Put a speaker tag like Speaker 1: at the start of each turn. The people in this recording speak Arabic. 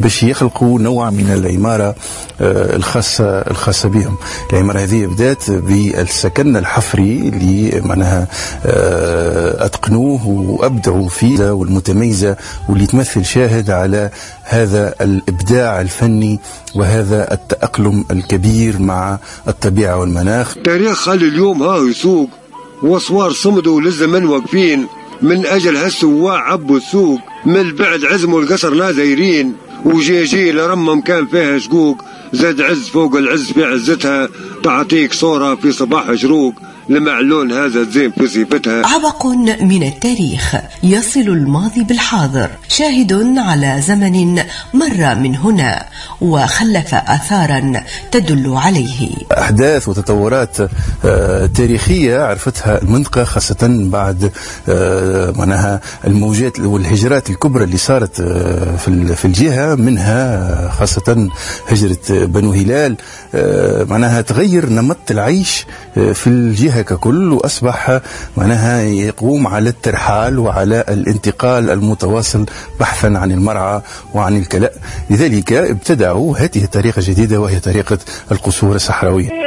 Speaker 1: باش يخلقوا نوع من العمارة الخاصة بهم. العمارة هذه بدأت بالسكن الحفري اللي معناها أتقنوه وأبدعوا فيه، والمتميزة واللي تمثل شاهد على هذا الإبداع الفني وهذا التأقلم الكبير مع الطبيعة والمناخ.
Speaker 2: تاريخ خلي اليوم يسوق وصوار صمدوا للزمن واقفين، من أجل هالسواع عبوا السوق، من البعد عزموا القصر لا زايرين، وجيجي لرمم كان فيها شقوق، زاد عز فوق العز في عزتها، تعطيك صورة في صباح شروق، لمعلون هذا الزين في صفتها.
Speaker 3: عبق من التاريخ يصل الماضي بالحاضر، شاهد على زمن مر من هنا وخلف آثارا تدل عليه.
Speaker 1: أحداث وتطورات تاريخية عرفتها المنطقة، خاصة بعد معناها الموجات والهجرات الكبرى اللي صارت في الجهة، منها خاصة هجرة بنو هلال. معناها تغير نمط العيش في الجهة ككل، وأصبح معناها يقوم على الترحال وعلى الانتقال المتواصل بحثا عن المرعى وعن الكلاء. لذلك ابتدعوا هذه الطريقة الجديدة وهي طريقة القصور الصحراوية.